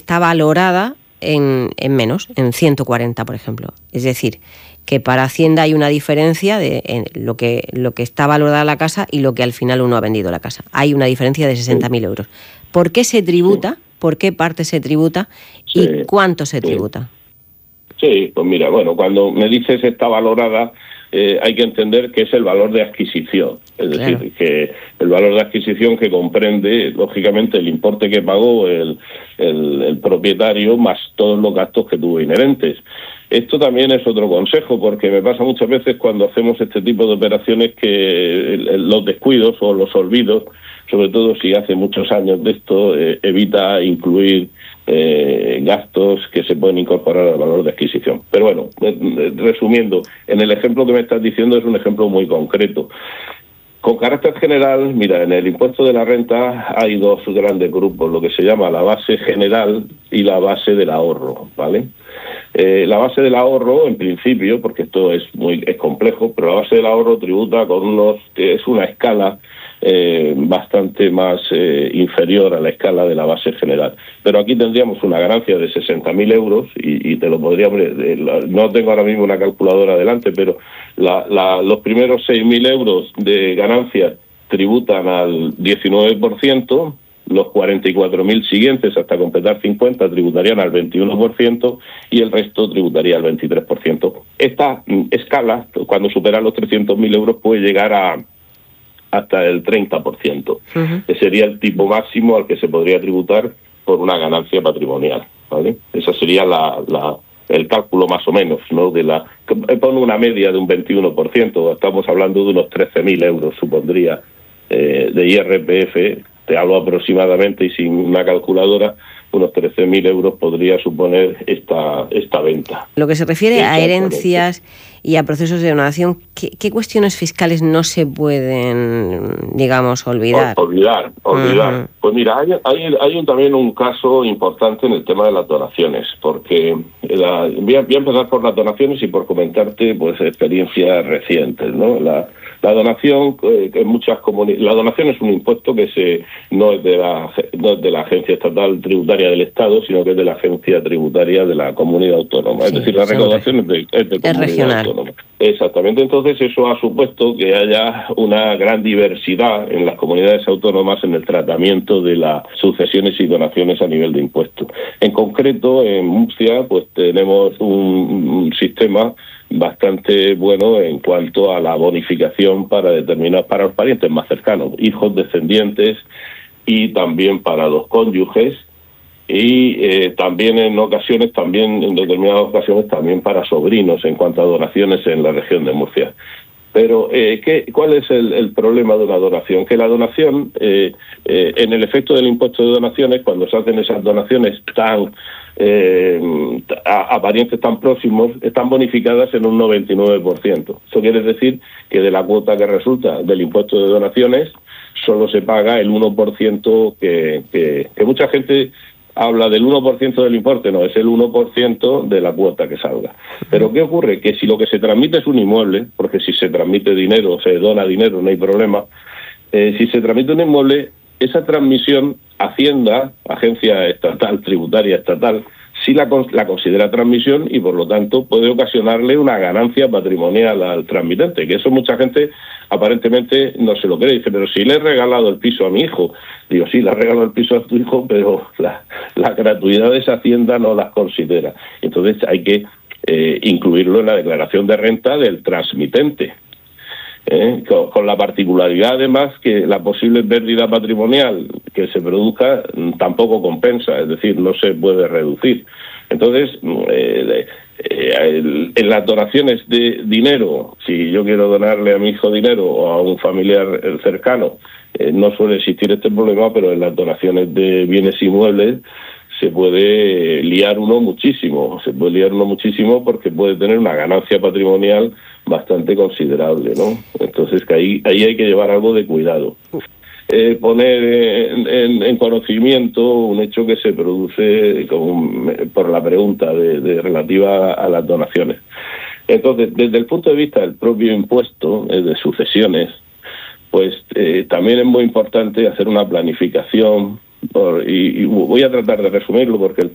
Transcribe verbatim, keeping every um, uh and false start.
está valorada en, en menos, en ciento cuarenta, por ejemplo. Es decir, que para Hacienda hay una diferencia de en lo que lo que está valorada la casa y lo que al final uno ha vendido la casa. Hay una diferencia de sesenta mil euros. ¿Por qué se tributa? ¿Por qué parte se tributa? ¿Y sí, cuánto se tributa? Sí, pues mira, bueno, cuando me dices está valorada, eh, hay que entender que es el valor de adquisición. Es decir, claro, que el valor de adquisición que comprende, lógicamente, el importe que pagó el, el, el propietario más todos los gastos que tuvo inherentes. Esto también es otro consejo, porque me pasa muchas veces cuando hacemos este tipo de operaciones que los descuidos o los olvidos, sobre todo si hace muchos años de esto, eh, evita incluir eh, gastos que se pueden incorporar al valor de adquisición. Pero bueno, eh, resumiendo, en el ejemplo que me estás diciendo es un ejemplo muy concreto. Con carácter general, mira, en el impuesto de la renta hay dos grandes grupos, lo que se llama la base general y la base del ahorro, ¿vale? Eh, la base del ahorro, en principio, porque esto es muy es complejo, pero la base del ahorro tributa con unos, es una escala eh, bastante más eh, inferior a la escala de la base general. Pero aquí tendríamos una ganancia de sesenta mil euros y, y te lo podría, no tengo ahora mismo una calculadora delante, pero la, la, los primeros seis mil euros de ganancia tributan al diecinueve por ciento, los cuarenta y cuatro mil siguientes hasta completar cincuenta tributarían al veintiuno por ciento y el resto tributaría al veintitrés por ciento. Esta escala, cuando supera los trescientos mil euros, puede llegar a hasta el treinta por ciento, uh-huh, que sería el tipo máximo al que se podría tributar por una ganancia patrimonial, ¿vale? Esa sería la, la el cálculo más o menos, ¿no? De la pone una media de un veintiuno por ciento, estamos hablando de unos trece mil euros, supondría, eh, de I R P F. Te hablo aproximadamente y sin una calculadora, unos trece mil euros podría suponer esta esta venta. Lo que se refiere a herencias y a procesos de donación, ¿qué, qué cuestiones fiscales no se pueden, digamos, olvidar? Olvidar, olvidar. Uh-huh. Pues mira, hay, hay, hay un, también un caso importante en el tema de las donaciones, porque la, voy, a, voy a empezar por las donaciones y por comentarte pues experiencias recientes, ¿no? La, La donación, eh, que muchas comunidades, la donación es un impuesto que se no es de la no es de la agencia estatal tributaria del Estado, sino que es de la agencia tributaria de la comunidad autónoma. Sí, es decir, la recaudación es de, es de comunidad regional. Autónoma. Exactamente. Entonces eso ha supuesto que haya una gran diversidad en las comunidades autónomas en el tratamiento de las sucesiones y donaciones a nivel de impuestos. En concreto, en Murcia, pues tenemos un, un sistema bastante bueno en cuanto a la bonificación para determinar para los parientes más cercanos, hijos, descendientes y también para los cónyuges y eh, también en ocasiones, también en determinadas ocasiones también para sobrinos en cuanto a donaciones en la región de Murcia. Pero, eh, ¿qué, ¿cuál es el, el problema de una donación? Que la donación, eh, eh, en el efecto del impuesto de donaciones, cuando se hacen esas donaciones tan eh, a, a parientes tan próximos, están bonificadas en un noventa y nueve por ciento. Eso quiere decir que de la cuota que resulta del impuesto de donaciones, solo se paga el uno por ciento que, que, que mucha gente habla del uno por ciento del importe, no, es el uno por ciento de la cuota que salga. Pero ¿qué ocurre? Que si lo que se transmite es un inmueble, porque si se transmite dinero, se dona dinero, no hay problema, eh, si se transmite un inmueble, esa transmisión, Hacienda, agencia estatal, tributaria estatal, sí la, la considera transmisión y por lo tanto puede ocasionarle una ganancia patrimonial al transmitente, que eso mucha gente aparentemente no se lo cree. Dice, pero si le he regalado el piso a mi hijo. Digo, sí, le has regalado el piso a tu hijo, pero la, la gratuidad de esa Hacienda no las considera. Entonces hay que eh, incluirlo en la declaración de renta del transmitente. ¿Eh? Con, con la particularidad además que la posible pérdida patrimonial que se produzca tampoco compensa, es decir, no se puede reducir. Entonces, eh, eh, en las donaciones de dinero, si yo quiero donarle a mi hijo dinero o a un familiar cercano, eh, no suele existir este problema, pero en las donaciones de bienes inmuebles se puede liar uno muchísimo, se puede liar uno muchísimo porque puede tener una ganancia patrimonial bastante considerable, ¿no? Entonces que ahí, ahí hay que llevar algo de cuidado. Eh, poner en, en, en conocimiento un hecho que se produce como, por la pregunta de, de relativa a las donaciones. Entonces, desde el punto de vista del propio impuesto eh, de sucesiones, pues eh, también es muy importante hacer una planificación, por, y, y voy a tratar de resumirlo porque el